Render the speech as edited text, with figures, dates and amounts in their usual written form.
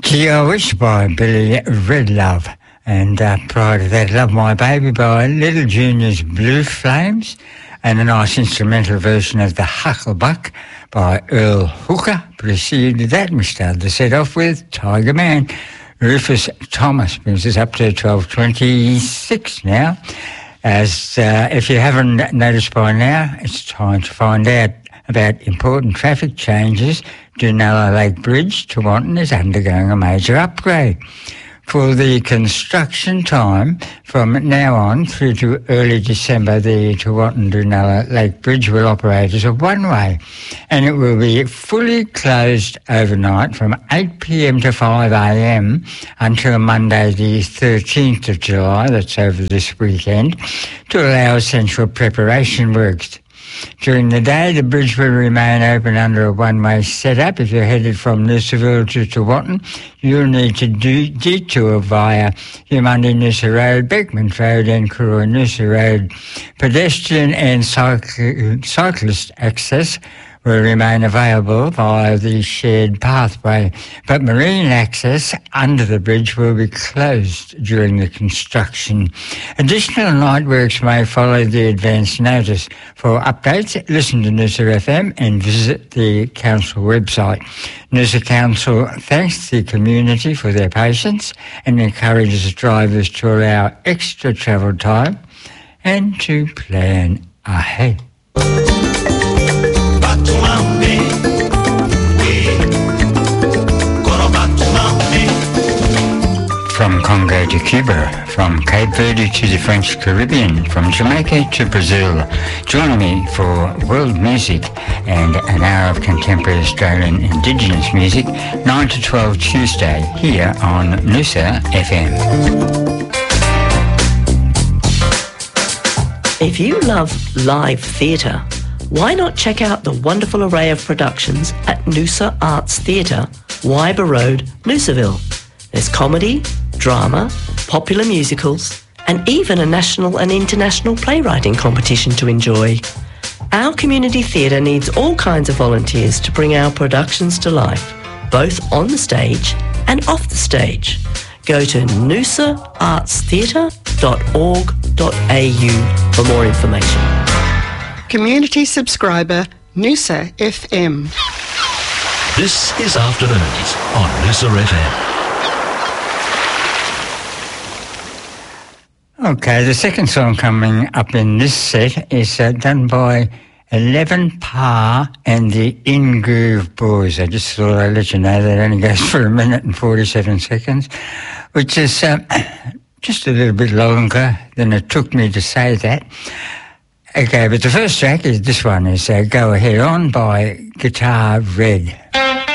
Gee, I Wish by Billy Redlove. And prior to that, Love My Baby by Little Junior's Blue Flames. And a nice instrumental version of The Hucklebuck by Earl Hooker. Preceded that, we started to set off with Tiger Man. Rufus Thomas brings us up to 12:26 now. As if you haven't noticed by now, it's time to find out about important traffic changes. Dunalla Lake Bridge to Wanton is undergoing a major upgrade. For the construction time, from now on through to early December, the Tewantin-Dunalla Lake Bridge will operate as a one-way, and it will be fully closed overnight from 8 p.m. to 5 a.m. until Monday the 13th of July, that's over this weekend, to allow essential preparation works. During the day, the bridge will remain open under a one-way setup. If you're headed from Noosaville to Tewantin, you'll need to detour via Yamundi Noosa Road, Beckman Road and Cooroy Noosa Road. Pedestrian and cyclist access will remain available via the shared pathway, but marine access under the bridge will be closed during the construction. Additional night works may follow the advance notice. For updates, listen to Noosa FM and visit the council website. Noosa Council thanks the community for their patience and encourages drivers to allow extra travel time and to plan ahead. From Congo to Cuba, from Cape Verde to the French Caribbean, from Jamaica to Brazil, join me for world music and an hour of contemporary Australian Indigenous music, 9 to 12 Tuesday, here on Noosa FM. If you love live theatre, why not check out the wonderful array of productions at Noosa Arts Theatre, Wyber Road, Noosaville. There's comedy, drama, popular musicals, and even a national and international playwriting competition to enjoy. Our community theatre needs all kinds of volunteers to bring our productions to life, both on the stage and off the stage. Go to noosaartstheatre.org.au for more information. Community subscriber Noosa FM. This is Afternoons on Noosa FM. Okay, the second song coming up in this set is done by 11 Pa and the In Groove Boys. I just thought I'd let you know that only goes for 1 minute and 47 seconds, which is just a little bit longer than it took me to say that. Okay, but the first track is this one, is Go Ahead On by Guitar Red.